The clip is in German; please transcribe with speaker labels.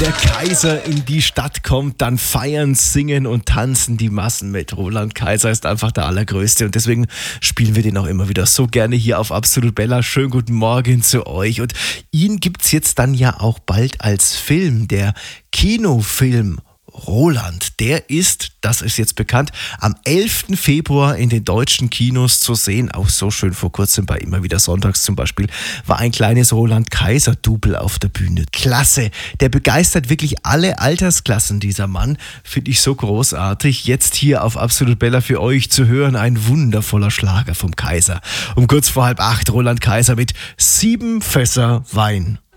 Speaker 1: der Kaiser in die Stadt kommt, dann feiern, singen und tanzen die Massen mit. Roland Kaiser ist einfach der Allergrößte und deswegen spielen wir den auch immer wieder so gerne hier auf Absolut Bella. Schönen guten Morgen zu euch. Und ihn gibt's jetzt dann ja auch bald als Film, der Kinofilm Roland. Der ist, das ist jetzt bekannt, am 11. Februar in den deutschen Kinos zu sehen. Auch so schön vor kurzem bei Immer wieder sonntags zum Beispiel war ein kleines Roland-Kaiser-Double auf der Bühne. Klasse. Der begeistert wirklich alle Altersklassen, dieser Mann. Finde ich so großartig. Jetzt hier auf Absolut Bella für euch zu hören. Ein wundervoller Schlager vom Kaiser. Um kurz vor 7:30 Roland Kaiser mit 7 Fässer Wein.